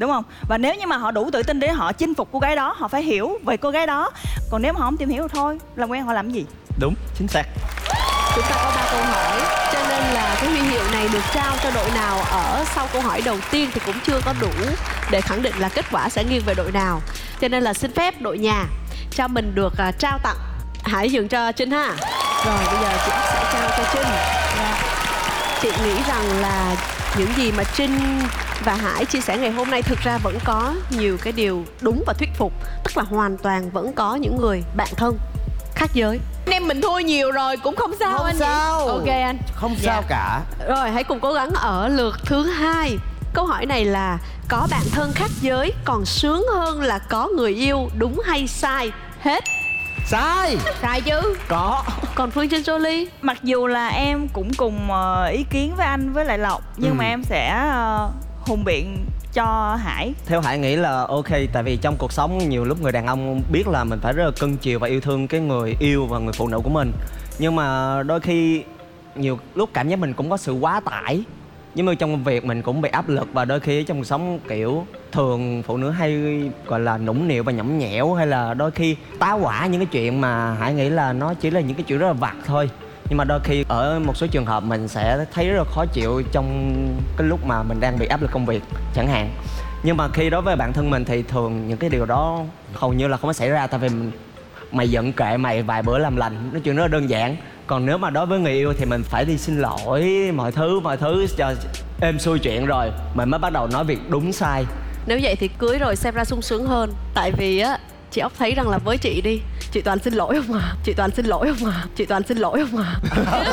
đúng không? Và nếu như mà họ đủ tự tin để họ chinh phục cô gái đó, họ phải hiểu về cô gái đó. Còn nếu mà họ không tìm hiểu thôi, làm quen họ làm cái gì? Đúng, chính xác. Chúng ta có 3 câu hỏi, cho nên là cái huy hiệu này được trao cho đội nào ở sau câu hỏi đầu tiên thì cũng chưa có đủ để khẳng định là kết quả sẽ nghiêng về đội nào. Cho nên là xin phép đội nhà cho mình được trao tặng. Hãy dừng cho Trinh ha. Rồi bây giờ chị sẽ trao cho Trinh. Chị nghĩ rằng là những gì mà Trinh và Hải chia sẻ ngày hôm nay thực ra vẫn có nhiều cái điều đúng và thuyết phục. Tức là hoàn toàn vẫn có những người bạn thân khác giới. Anh em mình thua nhiều rồi cũng không sao. Không anh sao. Ok anh. Không sao cả. Rồi hãy cùng cố gắng ở lượt thứ 2. Câu hỏi này là có bạn thân khác giới còn sướng hơn là có người yêu, đúng hay sai? Hết. Sai. Sai chứ. Có. Còn Phương Trinh Jolie? Mặc dù là em cũng cùng ý kiến với anh với lại Lộc, nhưng mà em sẽ hùng biện cho Hải. Theo Hải nghĩ là ok, tại vì trong cuộc sống nhiều lúc người đàn ông biết là mình phải rất là cưng chiều và yêu thương cái người yêu và người phụ nữ của mình. Nhưng mà đôi khi nhiều lúc cảm giác mình cũng có sự quá tải. Nhưng mà trong công việc mình cũng bị áp lực, và đôi khi trong cuộc sống kiểu thường phụ nữ hay gọi là nũng nịu và nhõng nhẽo, hay là đôi khi tá hỏa những cái chuyện mà Hải nghĩ là nó chỉ là những cái chuyện rất là vặt thôi. Nhưng mà đôi khi ở một số trường hợp mình sẽ thấy rất là khó chịu trong cái lúc mà mình đang bị áp lực công việc chẳng hạn. Nhưng mà khi đối với bản thân mình thì thường những cái điều đó hầu như là không có xảy ra, tại vì mày giận kệ mày, vài bữa làm lành, nói chuyện rất là đơn giản. Còn nếu mà đối với người yêu thì mình phải đi xin lỗi mọi thứ cho êm xuôi chuyện rồi mình mới bắt đầu nói việc đúng sai. Nếu vậy thì cưới rồi xem ra sung sướng hơn. Tại vì á, chị Ốc thấy rằng là với chị đi, chị toàn xin lỗi không à, chị toàn xin lỗi không à, chị toàn xin lỗi không à.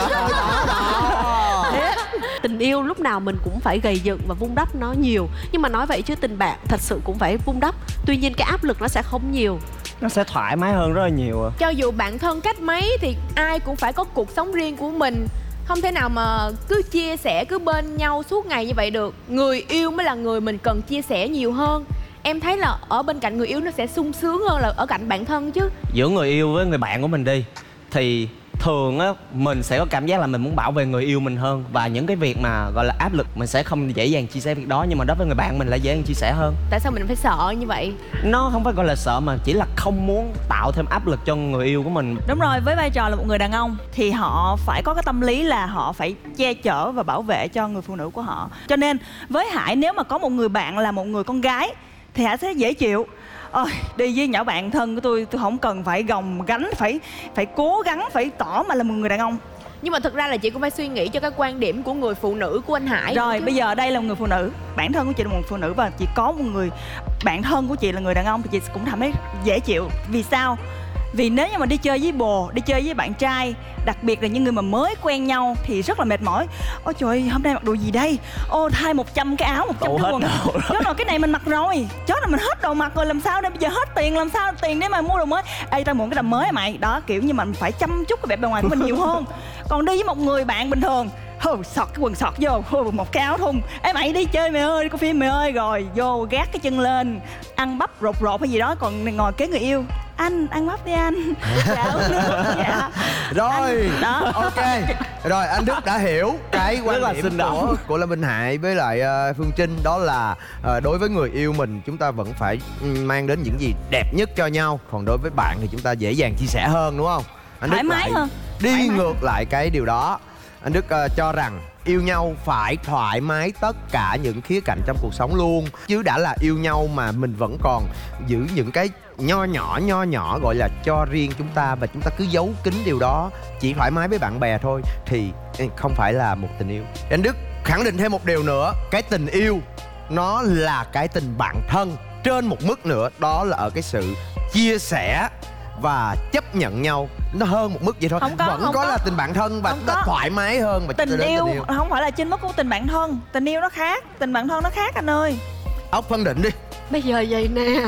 Thế, tình yêu lúc nào mình cũng phải gầy dựng và vun đắp nó nhiều. Nhưng mà nói vậy chứ tình bạn thật sự cũng phải vun đắp. Tuy nhiên cái áp lực nó sẽ không nhiều. Nó sẽ thoải mái hơn rất là nhiều. Cho dù bạn thân cách mấy thì ai cũng phải có cuộc sống riêng của mình. Không thể nào mà cứ chia sẻ, cứ bên nhau suốt ngày như vậy được. Người yêu mới là người mình cần chia sẻ nhiều hơn. Em thấy là ở bên cạnh người yêu nó sẽ sung sướng hơn là ở cạnh bạn thân chứ. Giữa người yêu với người bạn của mình đi thì thường á mình sẽ có cảm giác là mình muốn bảo vệ người yêu mình hơn, và những cái việc mà gọi là áp lực mình sẽ không dễ dàng chia sẻ việc đó. Nhưng mà đối với người bạn mình lại dễ dàng chia sẻ hơn. Tại sao mình phải sợ như vậy? Nó không phải gọi là sợ mà chỉ là không muốn tạo thêm áp lực cho người yêu của mình. Đúng rồi, với vai trò là một người đàn ông thì họ phải có cái tâm lý là họ phải che chở và bảo vệ cho người phụ nữ của họ. Cho nên với Hải, nếu mà có một người bạn là một người con gái thì Hải sẽ dễ chịu. Ôi, đi với nhỏ bạn thân của tôi không cần phải gồng gánh, phải cố gắng, phải tỏ mà là một người đàn ông. Nhưng mà thực ra là chị cũng phải suy nghĩ cho cái quan điểm của người phụ nữ của anh Hải. Rồi bây giờ đây là một người phụ nữ, bản thân của chị là một phụ nữ, và chị có một người bạn thân của chị là người đàn ông thì chị cũng cảm thấy dễ chịu. Vì sao? Vì nếu như mà đi chơi với bồ, đi chơi với bạn trai, đặc biệt là những người mà mới quen nhau thì rất là mệt mỏi. Ôi trời ơi, hôm nay mặc đồ gì đây? Ô, thay 100 cái áo, 100 cái quần. Chết rồi, cái này mình mặc rồi. Chết rồi, mình hết đồ mặc rồi, làm sao đây? Bây giờ hết tiền, làm sao tiền để mà mua đồ mới? Ê, tao mượn cái đầm mới mày. Đó, kiểu như mình phải chăm chút cái vẻ bề ngoài của mình nhiều hơn. Còn đi với một người bạn bình thường, sọt cái quần sọt vô, một cái áo thun. Ê mày đi chơi mày ơi, đi coi phim mày ơi. Rồi vô gác cái chân lên, ăn bắp rột hay gì đó. Còn ngồi kế người yêu, anh ăn bắp đi anh. Dạ uống nước. Dạ. Rồi đó. Ok. Rồi anh Đức đã hiểu cái quan điểm của Lâm Minh Hải với lại Phương Trinh. Đó là đối với người yêu mình chúng ta vẫn phải mang đến những gì đẹp nhất cho nhau. Còn đối với bạn thì chúng ta dễ dàng chia sẻ hơn, đúng không? Anh Thoải Đức mái hơn. đi ngược lại cái điều đó. Anh Đức cho rằng yêu nhau phải thoải mái tất cả những khía cạnh trong cuộc sống luôn. Chứ đã là yêu nhau mà mình vẫn còn giữ những cái nho nhỏ gọi là cho riêng chúng ta, và chúng ta cứ giấu kín điều đó, chỉ thoải mái với bạn bè thôi, thì không phải là một tình yêu. Anh Đức khẳng định thêm một điều nữa, cái tình yêu nó là cái tình bạn thân trên một mức nữa, đó là ở cái sự chia sẻ và chấp nhận nhau, nó hơn một mức vậy thôi. Vẫn có là tình bạn thân và chúng ta thoải mái hơn. Và tình yêu không phải là trên mức của tình bạn thân. Tình yêu nó khác, tình bạn thân nó khác anh ơi. Ốc phân định đi. Bây giờ vậy nè,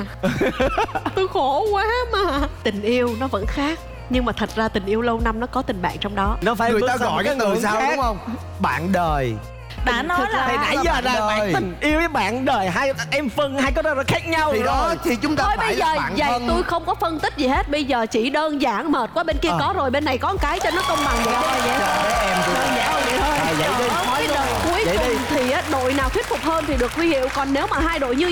tôi khổ quá mà. Tình yêu nó vẫn khác, nhưng mà thật ra tình yêu lâu năm nó có tình bạn trong đó. Nó phải người ta gọi cái từ sao đúng không? Bạn đời. Đã nói là thì nãy giờ là bạn tình yêu với bạn đời, hai em phân hai cái đó là khác nhau. Thì rồi đó thì chúng ta thôi phải bây giờ là bạn vậy thân. tôi không có phân tích gì hết. Bây giờ chỉ đơn giản mệt quá, bên kia có rồi bên này có một cái cho nó công bằng vậy thôi. Vậy đơn giản vậy thôi. Vậy đi. Cái đợt cuối cùng thì đội nào thuyết phục hơn thì được huy hiệu. Còn nếu mà hai đội như